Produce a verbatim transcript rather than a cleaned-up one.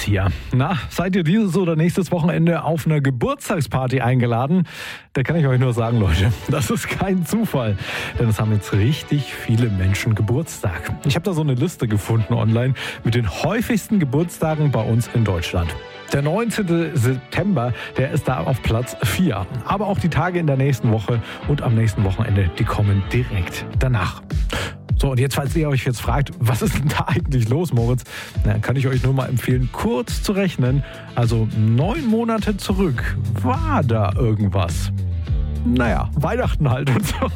Moritz hier. Na, seid ihr dieses oder nächstes Wochenende auf einer Geburtstagsparty eingeladen? Da kann ich euch nur sagen, Leute, das ist kein Zufall. Denn es haben jetzt richtig viele Menschen Geburtstag. Ich habe da so eine Liste gefunden online mit den häufigsten Geburtstagen bei uns in Deutschland. Der neunzehnten September, der ist da auf Platz vier. Aber auch die Tage in der nächsten Woche und am nächsten Wochenende, die kommen direkt danach. So, und jetzt, falls ihr euch jetzt fragt, was ist denn da eigentlich los, Moritz? Na, kann ich euch nur mal empfehlen, kurz zu rechnen. Also neun Monate zurück war da irgendwas. Naja, Weihnachten halt und so.